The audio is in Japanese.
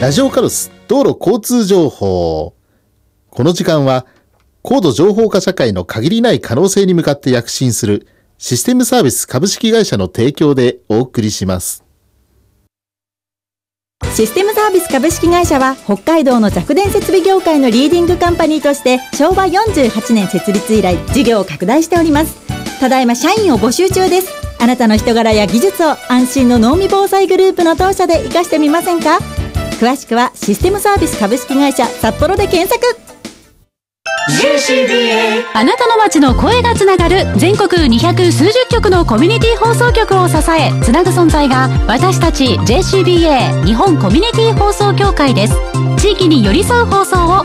ラジオカルス道路交通情報。この時間は高度情報化社会の限りない可能性に向かって躍進するシステムサービス株式会社の提供でお送りします。 システムサービス株式会社は北海道の弱電設備業界のリーディングカンパニーとして昭和48年設立以来事業を拡大しております。ただいま社員を募集中です。あなたの人柄や技術を安心の濃味防災グループの当社で活かしてみませんか。詳しくはシステムサービス株式会社札幌で検索。 JCBA あなたの街の声がつながる全国200数十局のコミュニティ放送局を支えつなぐ存在が私たち JCBA 日本コミュニティ放送協会です。地域に寄り添う放送を